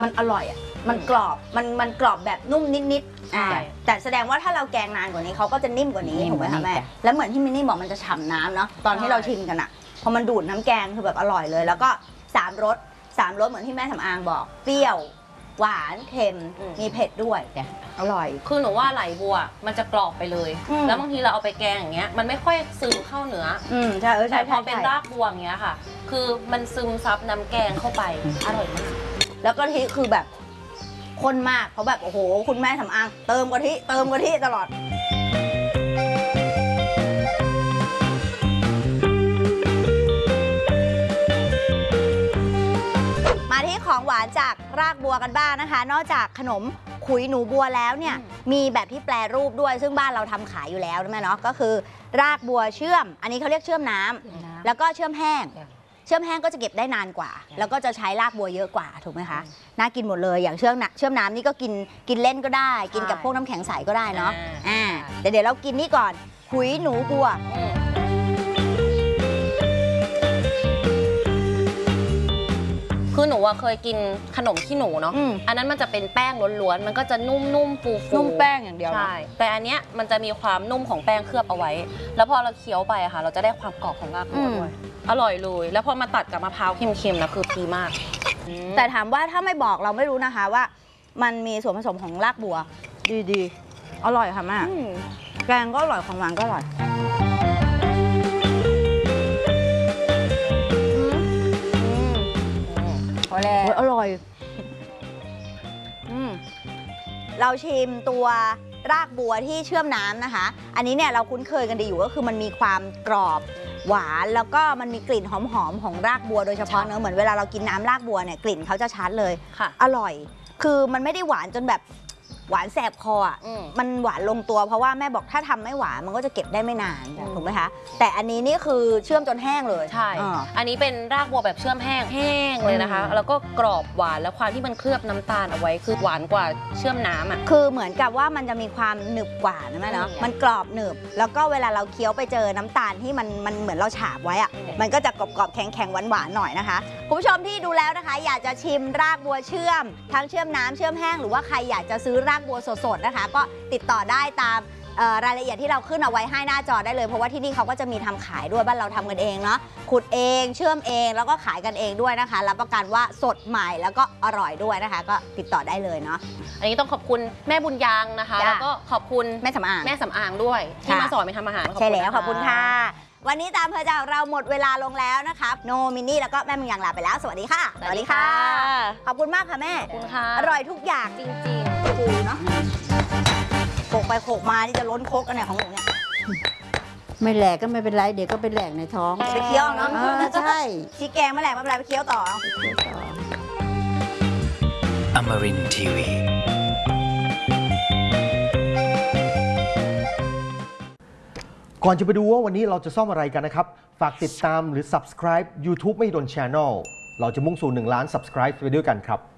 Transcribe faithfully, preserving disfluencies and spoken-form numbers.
มันอร่อยอ่ะมันกรอบมันมันกรอบแบบนุ่มนิดๆอ่าแต่แสดงว่าถ้าเราแกงนานกว่านี้เขาก็จะนิ่มกว่านี้ถูกไหมคะแม่แล้วเหมือนที่มินนี่บอกมันจะฉ่ำน้ำเนาะตอนที่เราชิมกันอ่ะพอมันดูดน้ำแกงคือแบบอร่อยเลยแล้วก็สามรสสามรสเหมือนที่แม่สำอางบอกเปรี้ยวหวานเค็มมีเผ็ดด้วยอร่อยคือหนูว่าไหลบัวมันจะกรอบไปเลยแล้วบางทีเราเอาไปแกงอย่างเงี้ยมันไม่ค่อยซึมเข้าเนื้ออืมใช่ใช่แต่พอเป็นรากบัวอย่างเงี้ยค่ะคือมันซึมซับน้ำแกงเข้าไปอร่อยมากแล้วก็ที่คือแบบข้นมากเขาแบบโอ้โหคุณแม่สำอางเติมกะทิเติมกะทิตลอดมาที่ของหวานจากรากบัวกันบ้างนะคะนอกจากขนมขุยหนูบัวแล้วเนี่ยมีแบบที่แปรรูปด้วยซึ่งบ้านเราทำขายอยู่แล้วนะแม่เนาะก็คือรากบัวเชื่อมอันนี้เขาเรียกเชื่อมน้ำแล้วก็เชื่อมแห้งเชื่อมแห้งก็จะเก็บได้นานกว่าแล้วก็จะใช้รากบัวเยอะกว่าถูกไหมคะน่ากินหมดเลยอย่างเชื่อมเชื่อมน้ำนี่ก็กินกินเล่นก็ได้กินกับพวกน้ำแข็งใสก็ได้เนาะอ่าเดี๋ยวเดี๋ยวเรากินนี่ก่อนขุยหนูบัวคือหนูเคยกินขนมขี้หนูเนาะอันนั้นมันจะเป็นแป้งล้วนๆมันก็จะนุ่มๆฟูๆนุ่มแป้งอย่างเดียวใช่แต่อันเนี้ยมันจะมีความนุ่มของแป้งเคลือบเอาไว้แล้วพอเราเคี้ยวไปอะค่ะเราจะได้ความกรอบของรากบัวด้วยอร่อยเลยแล้วพอมาตัดกับมะพร้าวเค็มๆนะคือดีมากแต่ถามว่าถ้าไม่บอกเราไม่รู้นะคะว่ามันมีส่วนผสมของรากบัวดีๆอร่อยค่ะแม่แกงก็อร่อยของหวานก็อร่อยพอแล้วอร่อยเราชิมตัวรากบัวที่เชื่อมน้ำนะคะอันนี้เนี่ยเราคุ้นเคยกันดีอยู่ก็คือมันมีความกรอบหวานแล้วก็มันมีกลิ่นหอมๆของรากบัวโดยเฉพาะเนื้อเหมือนเวลาเรากินน้ำรากบัวเนี่ยกลิ่นเขาจะชัดเลยอร่อยคือมันไม่ได้หวานจนแบบหวานแสบคออ่ะมันหวานลงตัวเพราะว่าแม่บอกถ้าทำไม่หวานมันก็จะเก็บได้ไม่นานถูกไหมคะแต่อันนี้นี่คือเชื่อมจนแห้งเลยใช่อันนี้เป็นรากบัวแบบเชื่อมแห้งแห้งเลยนะคะแล้วก็กรอบหวานแล้วความที่มันเคลือบน้ำตาลเอาไว้คือหวานกว่าเชื่อมน้ำอ่ะคือเหมือนกับว่ามันจะมีความหนึบกว่านะแม่เนาะมันกรอบหนึบแล้วก็เวลาเราเคี้ยวไปเจอน้ำตาลที่มันมันเหมือนเราฉาบไว้อ่ะมันก็จะกรอบๆแข็งๆหวานๆหน่อยนะคะคุณผู้ชมที่ดูแล้วนะคะอยากจะชิมรากบัวเชื่อมทั้งเชื่อมน้ำเชื่อมแห้งหรือว่าใครอยากจะซื้อรากบัวสดๆนะคะก็ติดต่อได้ตามรายละเอียดที่เราขึ้นเอาไว้ให้หน้าจอได้เลยเพราะว่าที่นี่เขาก็จะมีทำขายด้วยบ้านเราทำกันเองเนาะขุดเองเชื่อมเองแล้วก็ขายกันเองด้วยนะคะรับประกันว่าสดใหม่แล้วก็อร่อยด้วยนะคะก็ติดต่อได้เลยเนาะอันนี้ต้องขอบคุณแม่บุญยังนะคะแล้วก็ขอบคุณแม่สำอางแม่สำอางด้วยที่มาสอนไปทำอาหารใช่แล้วขอบคุณค่ะวันนี้ตามเพอจากเราหมดเวลาลงแล้วนะคะโนมินนี่แล้วก็แม่บุญยังลาไปแล้วสวัสดีค่ะสวัสดีค่ะขอบคุณมากค่ะแม่ขอบคุณค่ะอร่อยทุกอย่างจริงๆคูเนาะโขกไปโขกมาที่จะล้นโคกกันเนี่ยของหนูเนี่ยไม่แหลกก็ไม่เป็นไรเดี๋ยวก็เป็นแหลกในท้องไปเคี้ยวเนาะใช่ชี้แกงไม่แหลกไม่เป็นไรไปเคี้ยวต่อ Amarin ที วี ก่อนจะไปดูว่าวันนี้เราจะซ่อมอะไรกันนะครับฝากติดตามหรือ Subscribe YouTube ไม่โดน Channel เราจะมุ่งสู่หนึ่งล้าน Subscribe ไปด้วยกันครับ